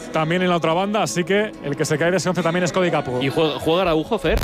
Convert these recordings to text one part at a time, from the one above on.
también en la otra banda, así que el que se cae de ese 11 también es Cody Gakpo. ¿Y juega Araujo, Fer?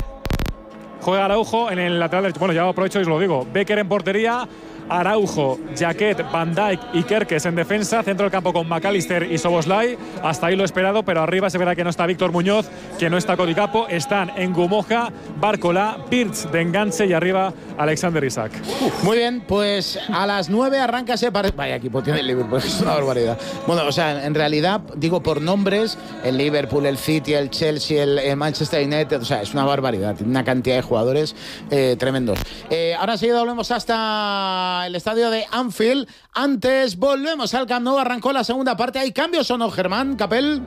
Juega Araujo en el lateral derecho. Bueno, ya aprovecho y os lo digo. Becker en portería, Araujo, Jaquet, Van Dijk y Kerkes en defensa, centro del campo con McAllister y Szoboszlai. Hasta ahí lo esperado, pero arriba se verá que no está Víctor Muñoz, que no está Cody Gakpo. Están en Ngumoja, Barcola, Pirtz de enganche y arriba Alexander Isak. Muy bien, pues a las 9 arranca ese partido. Vaya equipo tiene el Liverpool, es una barbaridad. Bueno, o sea, en realidad, digo por nombres, el Liverpool, el City, el Chelsea, el Manchester United, o sea, es una barbaridad. Tiene una cantidad de jugadores tremendos. Ahora sí, volvemos hasta el estadio de Anfield. Antes volvemos al Camp Nou, arrancó la segunda parte. ¿Hay cambios o no, Germán Capel?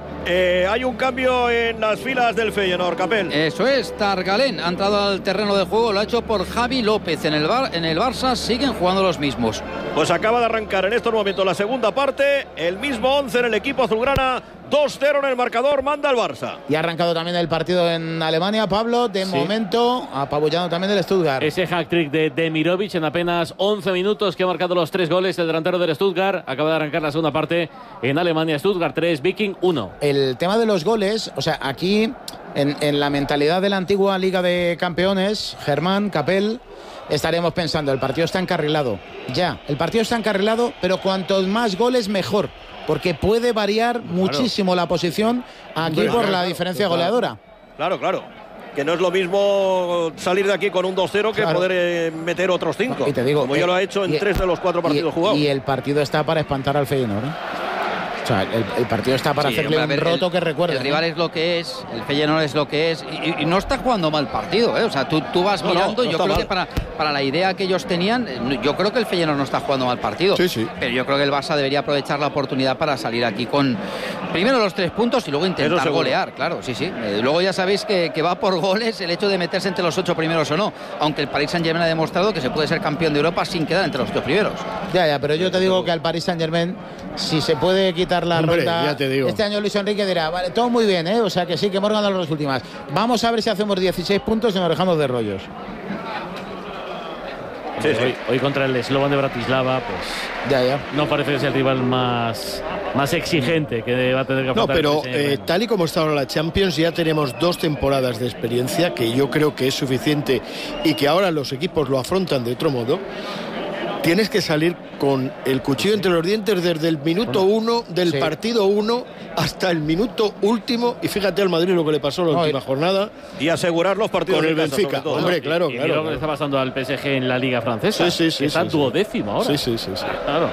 Hay un cambio en las filas del Feyenoord, Capel. Eso es, Targalén ha entrado al terreno de juego, lo ha hecho por Javi López. En el Barça siguen jugando los mismos. Pues acaba de arrancar en estos momentos la segunda parte, el mismo 11 en el equipo azulgrana, 2-0 en el marcador, manda el Barça. Y ha arrancado también el partido en Alemania, Pablo, de momento apabullando también el Stuttgart. Ese hat-trick de Demirovic en apenas 11 minutos que ha marcado los 3 goles, el delantero del Stuttgart. Acaba de arrancar la segunda parte en Alemania, Stuttgart 3, Viking 1. El tema de los goles, o sea, aquí en la mentalidad de la antigua Liga de Campeones, Germán Capel, estaremos pensando, el partido está encarrilado. Ya, el partido está encarrilado, pero cuantos más goles mejor, porque puede variar muchísimo la posición aquí por la diferencia goleadora. Claro. Que no es lo mismo salir de aquí con un 2-0 que poder meter otros 5. Y te digo, como ya lo ha hecho en 3 de los 4 partidos jugados. Y el partido está para espantar al Feyenoord, ¿eh? O sea, el partido está para hacerle un roto que recuerde. El rival es lo que es, el Feyenoord es lo que es, y no está jugando mal partido, ¿eh? O sea, tú vas mirando, yo creo que para la idea que ellos tenían, yo creo que el Feyenoord no está jugando mal partido. Sí. Pero yo creo que el Barça debería aprovechar la oportunidad para salir aquí con primero los 3 puntos y luego intentar golear, claro, sí. Luego ya sabéis que va por goles el hecho de meterse entre los 8 primeros o no, aunque el Paris Saint-Germain ha demostrado que se puede ser campeón de Europa sin quedar entre los 8 primeros. Ya, pero yo te digo que al Paris Saint-Germain, si se puede quitar la ronda, ya te digo. Este año Luis Enrique dirá, vale, todo muy bien, ¿eh? O sea que sí, que hemos ganado las últimas. Vamos a ver si hacemos 16 puntos y nos dejamos de rollos. Sí. Hoy contra el Slovan de Bratislava, pues no parece que sea el rival más exigente que va a tener que afrontar. No, pero tal y como está ahora la Champions, ya tenemos 2 temporadas de experiencia, que yo creo que es suficiente y que ahora los equipos lo afrontan de otro modo. Tienes que salir con el cuchillo entre los dientes desde el minuto 1 del partido 1 hasta el minuto último. Y fíjate al Madrid lo que le pasó en la última jornada. Y asegurar los partidos con el Benfica. Hombre, claro. Y lo que le está pasando al PSG en la Liga Francesa. Sí, está duodécimo ahora. Sí. Claro.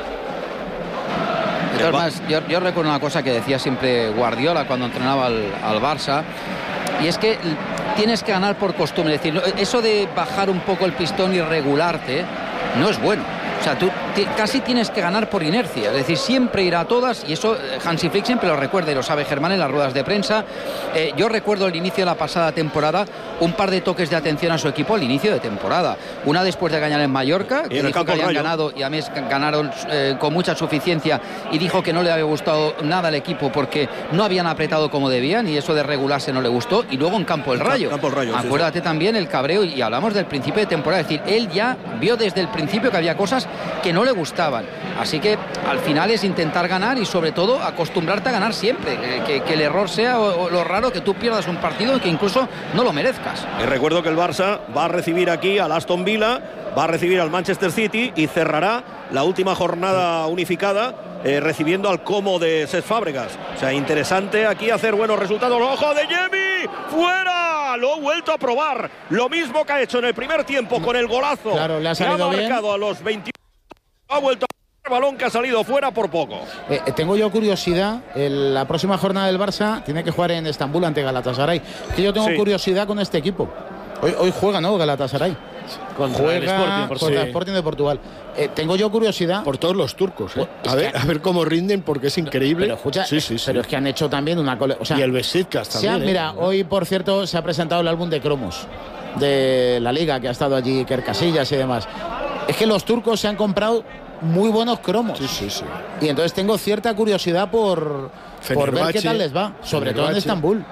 Además, yo recuerdo una cosa que decía siempre Guardiola cuando entrenaba al Barça, y es que tienes que ganar por costumbre. Es decir, eso de bajar un poco el pistón y regularte no es bueno. O sea, tú casi tienes que ganar por inercia, es decir, siempre ir a todas, y eso Hansi Flick siempre lo recuerda y lo sabe Germán en las ruedas de prensa. Yo recuerdo el inicio de la pasada temporada, un par de toques de atención a su equipo al inicio de temporada. Una después de ganar en Mallorca, que dijo que habían ganado y a mí ganaron con mucha suficiencia, y dijo que no le había gustado nada al equipo porque no habían apretado como debían y eso de regularse no le gustó. Y luego en Campo del Rayo. Acuérdate también el cabreo, y hablamos del principio de temporada, es decir, él ya vio desde el principio que había cosas que no le gustaban. Así que al final es intentar ganar y sobre todo acostumbrarte a ganar siempre, que el error sea o lo raro que tú pierdas un partido y que incluso no lo merezcas. Y recuerdo que el Barça va a recibir aquí al Aston Villa, va a recibir al Manchester City y cerrará la última jornada unificada recibiendo al Como de Cesc Fábregas. O sea, interesante aquí hacer buenos resultados. ¡Ojo de Yemi! ¡Fuera! Lo ha vuelto a probar. Lo mismo que ha hecho en el primer tiempo con el golazo. Claro, le ha salido bien. Ha marcado a los 21. Ha vuelto a el balón que ha salido fuera por poco. Tengo yo curiosidad. La próxima jornada del Barça tiene que jugar en Estambul ante Galatasaray. Que yo tengo curiosidad con este equipo. Hoy juega, ¿no? Galatasaray. Contra el Sporting de Portugal. Tengo yo curiosidad por todos los turcos, ¿eh? A ver cómo rinden, porque es increíble. Pero escucha, pero es que han hecho también una y el Besiktas también. Mira, hoy por cierto se ha presentado el álbum de cromos de la Liga, que ha estado allí Iker Casillas y demás. Es que los turcos se han comprado muy buenos cromos. Sí. Y entonces tengo cierta curiosidad por ver qué tal les va, sobre todo en Estambul.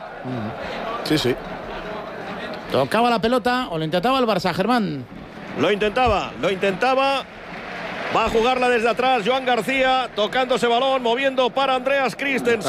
Sí. Tocaba la pelota o lo intentaba el Barça, Germán. Lo intentaba. Va a jugarla desde atrás Joan García, tocando ese balón, moviendo para Andreas Christensen.